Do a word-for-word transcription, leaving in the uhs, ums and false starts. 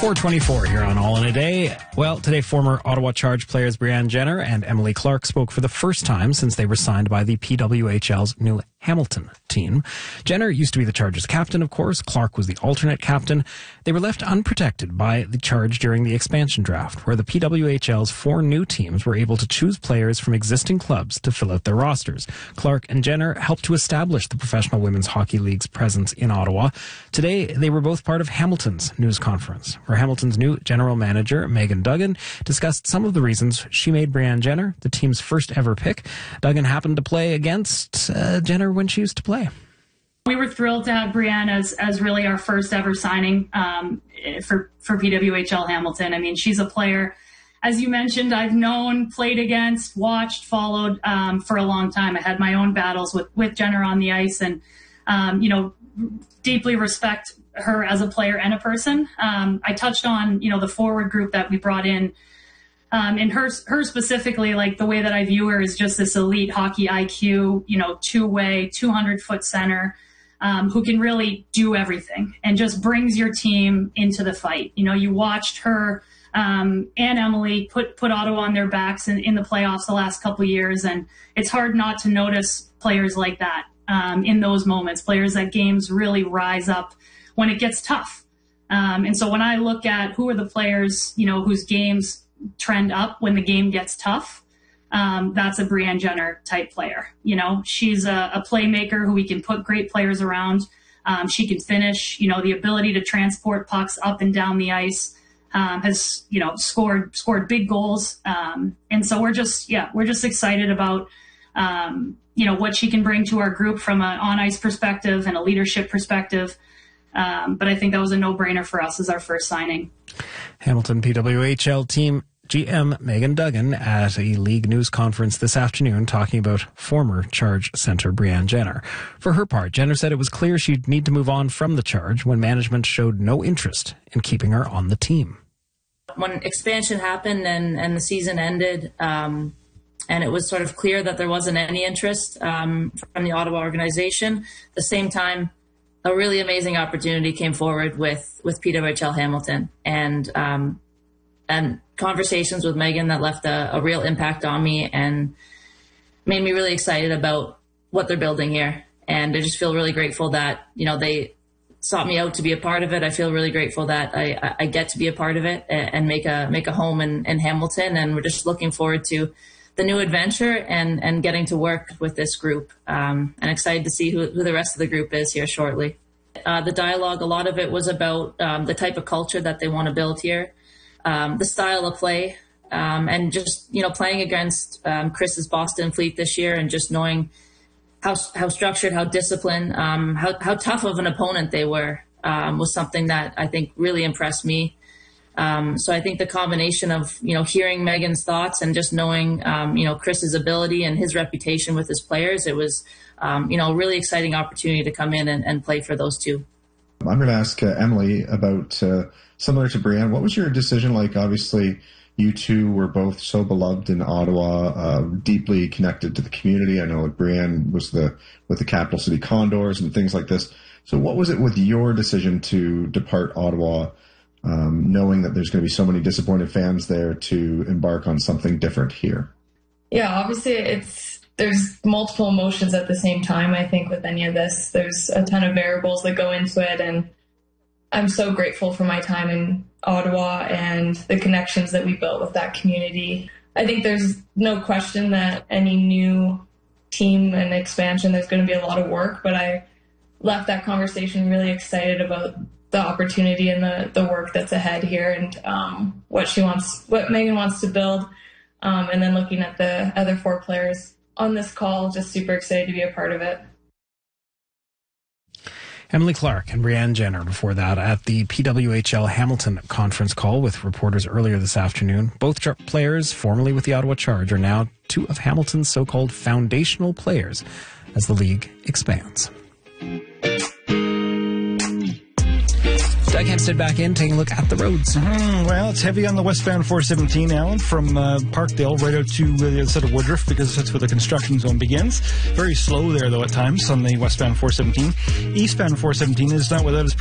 four twenty-four here on All in a Day. Well, today former Ottawa Charge players Brianne Jenner and Emily Clark spoke for the first time since they were signed by the P W H L's new Hamilton team. Jenner used to be the Charge's captain, of course. Clark was the alternate captain. They were left unprotected by the Charge during the expansion draft, where the P W H L's four new teams were able to choose players from existing clubs to fill out their rosters. Clark and Jenner helped to establish the Professional Women's Hockey League's presence in Ottawa. Today, they were both part of Hamilton's news conference, where Hamilton's new general manager, Megan Duggan, discussed some of the reasons she made Brianne Jenner the team's first ever pick. Duggan happened to play against uh, Jenner when she used to play. We were thrilled to have Brianne as, as really our first ever signing um, for, for P W H L Hamilton. I mean, she's a player, as you mentioned, I've known, played against, watched, followed um, for a long time. I had my own battles with, with Jenner on the ice and, um, you know, deeply respect her as a player and a person. Um, I touched on, you know, the forward group that we brought in. Um, and her, her specifically, like the way that I view her is just this elite hockey I Q, you know, two-way, two hundred foot center, um, who can really do everything and just brings your team into the fight. You know, you watched her um, and Emily put, put Ottawa on their backs in, in the playoffs the last couple of years. And it's hard not to notice players like that um, in those moments, players that games really rise up when it gets tough. Um, and so when I look at who are the players, you know, whose games trend up when the game gets tough, um, that's a Brianne Jenner type player. You know, she's a, a playmaker who we can put great players around. Um, she can finish, you know, the ability to transport pucks up and down the ice, um, has, you know, scored, scored big goals. Um, and so we're just, yeah, we're just excited about, um, you know, what she can bring to our group from an on ice perspective and a leadership perspective. Um, but I think that was a no-brainer for us as our first signing. Hamilton P W H L team G M Megan Duggan at a league news conference this afternoon talking about former Charge center Brianne Jenner. For her part, Jenner said it was clear she'd need to move on from the Charge when management showed no interest in keeping her on the team. When expansion happened and, and the season ended, um, and it was sort of clear that there wasn't any interest um, from the Ottawa organization, at the same time, a really amazing opportunity came forward with, with P W H L Hamilton and, um, and conversations with Megan that left a, a real impact on me and made me really excited about what they're building here. And I just feel really grateful that, you know, they sought me out to be a part of it. I feel really grateful that I, I get to be a part of it and make a, make a home in, in Hamilton. And we're just looking forward to the new adventure and, and getting to work with this group. Um, and excited to see who, who the rest of the group is here shortly. Uh, the dialogue, a lot of it was about um, the type of culture that they want to build here, um, the style of play, um, and just, you know, playing against um, Chris's Boston Fleet this year and just knowing how how structured, how disciplined, um, how, how tough of an opponent they were um, was something that I think really impressed me. Um, so I think the combination of, you know, hearing Megan's thoughts and just knowing, um, you know, Chris's ability and his reputation with his players, it was, um, you know, a really exciting opportunity to come in and, and play for those two. I'm going to ask uh, Emily about, uh, similar to Brianne, what was your decision like? Obviously, you two were both so beloved in Ottawa, uh, deeply connected to the community. I know Brianne was the with the Capital City Condors and things like this. So what was it with your decision to depart Ottawa, Um, knowing that there's going to be so many disappointed fans there, to embark on something different here? Yeah, obviously it's there's multiple emotions at the same time. I think with any of this, there's a ton of variables that go into it, and I'm so grateful for my time in Ottawa and the connections that we built with that community. I think there's no question that any new team and expansion, there's going to be a lot of work, but I left that conversation really excited about the opportunity and the, the work that's ahead here and um, what she wants, what Megan wants to build. Um, and then looking at the other four players on this call, just super excited to be a part of it. Emily Clark and Brianne Jenner before that at the P W H L Hamilton conference call with reporters earlier this afternoon. Both players formerly with the Ottawa Charge are now two of Hamilton's so-called foundational players as the league expands. Doug Hempstead back in, taking a look at the roads. Mm-hmm. Well, it's heavy on the westbound four seventeen, Alan, from uh, Parkdale right out to uh, the other side of Woodruff, because that's where the construction zone begins. Very slow there, though, at times on the westbound four seventeen. Eastbound four seventeen is not without its